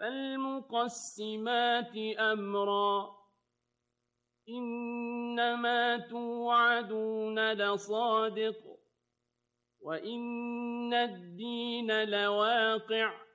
فالمقسمات أمرا إنما توعدون لصادق وإن الدين لواقع